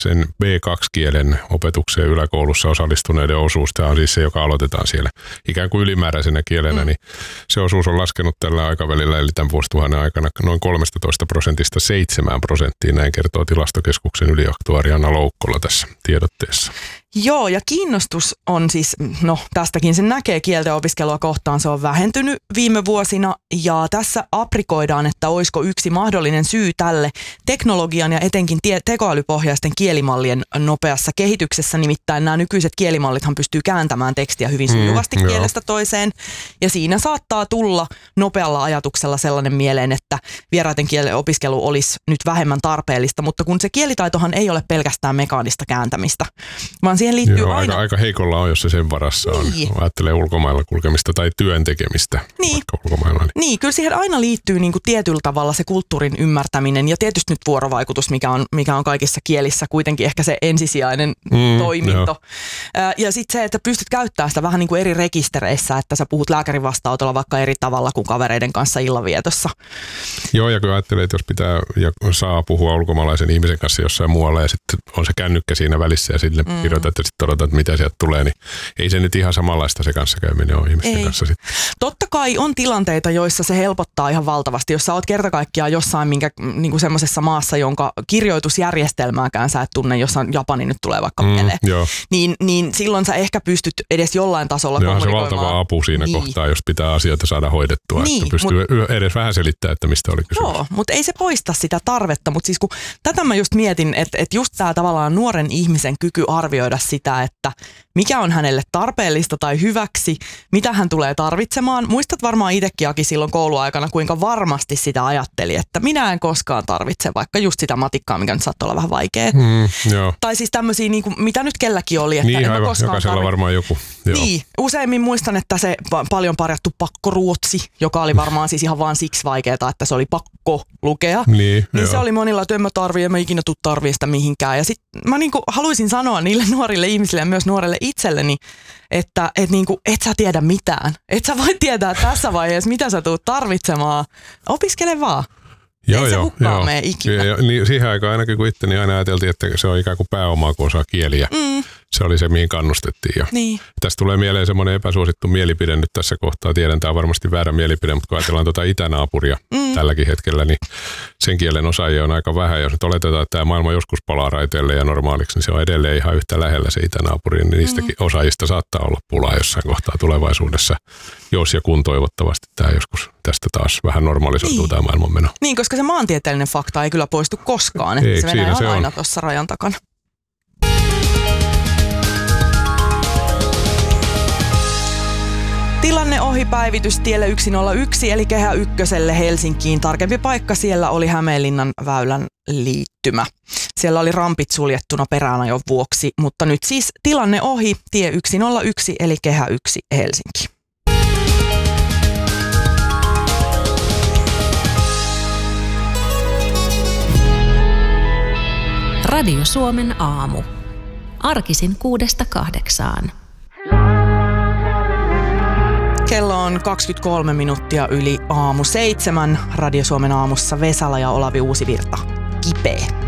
sen B2-kielen opetukseen yläkoulussa osallistuneiden osuus, tämä on siis se, joka aloitetaan siellä ikään kuin ylimääräisenä kielenä, niin se osuus on laskenut tällä aikavälillä, eli tämän vuosituhannen aikana noin 13% 7%, näin kertoo Tilastokeskuksen yliaktuaari Anna Loukkola tässä tiedotteessa. Joo, ja kiinnostus on siis, tästäkin sen näkee kielten opiskelua kohtaan, se on vähentynyt viime vuosina, ja tässä aprikoidaan, että olisiko yksi mahdollinen syy tälle teknologian ja etenkin tekoälypohjaisten kielimallien nopeassa kehityksessä, nimittäin nämä nykyiset kielimallithan pystyy kääntämään tekstiä hyvin sujuvasti kielestä toiseen, ja siinä saattaa tulla nopealla ajatuksella sellainen mieleen, että vieraiden kielen opiskelu olisi nyt vähemmän tarpeellista, mutta kun se kielitaitohan ei ole pelkästään mekaanista kääntämistä, vaan siihen liittyy aika heikolla on, jos se sen varassa on. Ajattelee ulkomailla kulkemista tai työn tekemistä. Niin, kyllä siihen aina liittyy niin kuin tietyllä tavalla se kulttuurin ymmärtäminen ja tietysti nyt vuorovaikutus, mikä on kaikissa kielissä kuitenkin ehkä se ensisijainen toiminto. Ja sitten se, että pystyt käyttämään sitä vähän niin kuin eri rekistereissä, että sä puhut lääkärin vastaanotolla vaikka eri tavalla kuin kavereiden kanssa illanvietossa. Joo, ja kyllä ajattelee, että jos pitää ja saa puhua ulkomaalaisen ihmisen kanssa jossain muualla ja sitten on se kännykkä siinä välissä ja sille kirjoitat ja sitten odotat, mitä sieltä tulee, niin ei se nyt ihan samanlaista se kanssakäyminen ole ihmisten kanssa sitten. Totta kai on tilanteita, joissa se helpottaa ihan valtavasti. Jos sä oot kerta kaikkiaan jossain niin semmoisessa maassa, jonka kirjoitusjärjestelmääkään sä et tunne, jossa Japani nyt tulee vaikka mieleen, niin silloin sä ehkä pystyt edes jollain tasolla kommunikoimaan. Se valtava apu siinä kohtaa, jos pitää asioita saada hoidettua, että pystyy edes vähän selittämään, että mistä oli kysymys. Joo, mutta ei se poista sitä tarvetta, mutta siis kun tätä mä just mietin, että just tää tavallaan nuoren ihmisen kyky arvioida sitä, että mikä on hänelle tarpeellista tai hyväksi, mitä hän tulee tarvitsemaan. Muistat varmaan itsekin, Aki, silloin kouluaikana, kuinka varmasti sitä ajatteli, että minä en koskaan tarvitse vaikka just sitä matikkaa, mikä nyt saattoi olla vähän vaikea. Tai siis tämmöisiä, niin kuin, mitä nyt kelläkin oli. Että niin, aivan, jokaisella varmaan joku. Joo. Niin, useimmin muistan, että se paljon parjattu pakkoruotsi, joka oli varmaan siis ihan vaan siksi vaikeaa, että se oli pakko lukea. Niin se oli monilla, että en mä tarvii, en mä ikinä tuu tarvii sitä mihinkään. Ja sit mä niinku haluaisin sanoa niille nuorille ihmisille ja myös nuorelle itselleni, että niinku, et sä tiedä mitään. Et sä voi tietää tässä vaiheessa, mitä sä tuut tarvitsemaan. Opiskele vaan. Ei se hukkaan mene ikinä. Niin, siihen aikaan ainakin kun itse, niin aina ajateltiin, että se on ikään kuin pääomaa, kun osaa kieliä. Se oli se, mihin kannustettiin. Ja tästä tulee mieleen semmoinen epäsuosittu mielipide nyt tässä kohtaa. Tiedän, tämä on varmasti väärä mielipide, mutta kun ajatellaan tuota itänaapuria tälläkin hetkellä, niin sen kielen osaajia on aika vähän. Jos nyt oletetaan, että tämä maailma joskus palaa raiteille ja normaaliksi, niin se on edelleen ihan yhtä lähellä se itänaapuri. Niin niistäkin osaajista saattaa olla pulaa jossain kohtaa tulevaisuudessa, jos ja kun toivottavasti tämä joskus tästä taas vähän normalisoituu tämä maailmanmeno. Niin, koska se maantieteellinen fakta ei kyllä poistu koskaan. Että se menee aina tuossa rajan takana. Tilanne ohi päivitys tielle 101 eli Kehä Ykköselle Helsinkiin. Tarkempi paikka siellä oli Hämeenlinnan väylän liittymä. Siellä oli rampit suljettuna peräänajon vuoksi, mutta nyt siis tilanne ohi tie 101 eli Kehä 1 Helsinki. Radio Suomen aamu. Arkisin 6–8. Kello on 23 minuuttia yli aamu 7. Radio Suomen aamussa Vesala ja Olavi Uusivirta. Kipeä.